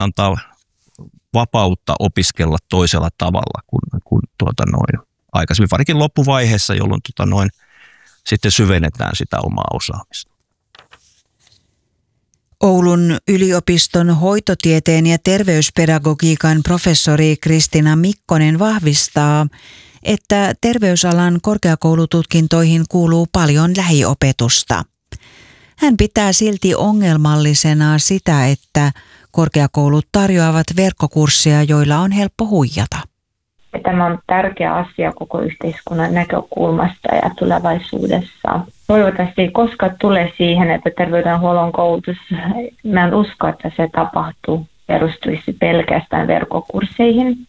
antaa vapautta opiskella toisella tavalla kuin aikaisemmin, varsinkin loppuvaiheessa, jolloin sitten syvennetään sitä omaa osaamista. Oulun yliopiston hoitotieteen ja terveyspedagogiikan professori Kristiina Mikkonen vahvistaa, että terveysalan korkeakoulututkintoihin kuuluu paljon lähiopetusta. Hän pitää silti ongelmallisena sitä, että korkeakoulut tarjoavat verkkokursseja, joilla on helppo huijata. Tämä on tärkeä asia koko yhteiskunnan näkökulmasta ja tulevaisuudessa. Toivottavasti ei koskaan tule siihen, että terveydenhuollon koulutus, mä en usko, että se tapahtuu, perustuisi pelkästään verkkokursseihin.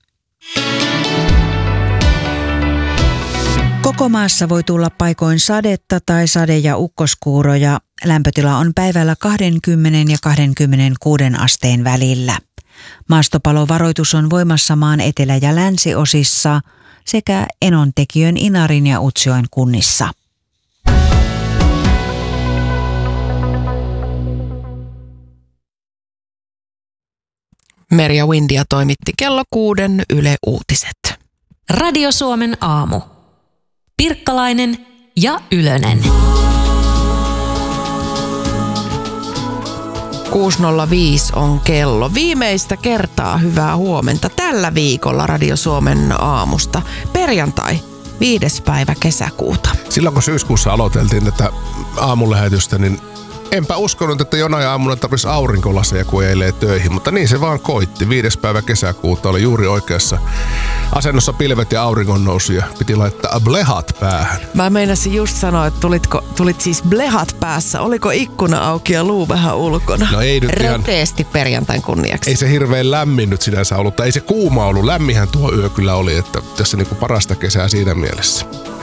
Koko maassa voi tulla paikoin sadetta tai sade- ja ukkoskuuroja. Lämpötila on päivällä 20 ja 26 asteen välillä. Maastopalovaroitus on voimassa maan etelä- ja länsiosissa sekä Enontekiön, Inarin ja Utsjoen kunnissa. Merja Windia toimitti kello 6 Yle Uutiset. Radio Suomen aamu. Pirkkalainen ja Ylönen. 6.05 on kello. Viimeistä kertaa hyvää huomenta tällä viikolla Radio Suomen aamusta. Perjantai, 5. päivä kesäkuuta. Silloin kun syyskuussa aloiteltiin tätä aamulähetystä, niin enpä uskonut, että jonain aamuna tarvitsisi aurinkolaseja, kun eilee töihin, mutta niin se vaan koitti. 5. päivä kesäkuuta oli juuri oikeassa asennossa pilvet ja auringonnousu ja piti laittaa blehat päähän. Mä meinasin just sanoa, että tulit siis blehat päässä. Oliko ikkuna auki ja luu vähän ulkona? No ei nyt ihan. Reteesti perjantain kunniaksi. Ei se hirveän lämmin nyt sinänsä ollut, tai ei se kuuma ollut. Lämminhän tuo yö kyllä oli, että tässä niinku parasta kesää siinä mielessä.